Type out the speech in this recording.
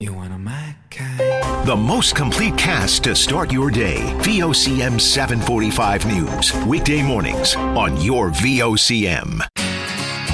You want my kind. The most complete cast to start your day. VOCM 745 News. Weekday mornings on your VOCM.